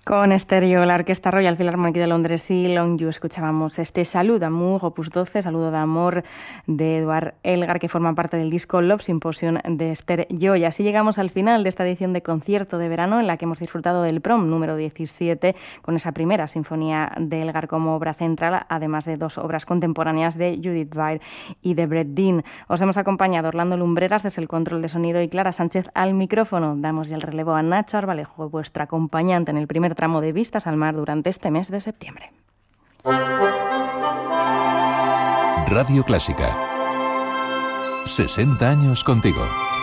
Con Estéreo, la Orquesta Royal Philharmonic de Londres y Long You escuchábamos este Salut d'amour, opus 12, Saludo de Amor de Eduard Elgar, que forma parte del disco Love Symposium de Esther Lloyd. Así llegamos al final de esta edición de concierto de verano en la que hemos disfrutado del Prom número 17 con esa primera sinfonía de Elgar como obra central, además de dos obras contemporáneas de Judith Byrd y de Brett Dean. Os hemos acompañado Orlando Lumbreras desde el control de sonido y Clara Sánchez al micrófono. Damos ya el relevo a Nacho Arbalejo, vuestro acompañante en el primer tramo de Vistas al Mar durante este mes de septiembre. Radio Clásica. 60 años contigo.